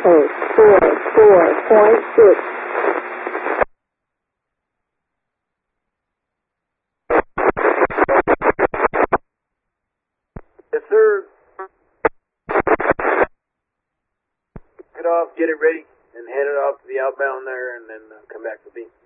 444.6. Yes, sir. Get off, get it ready, and head it off to the outbound there, and then come back to me.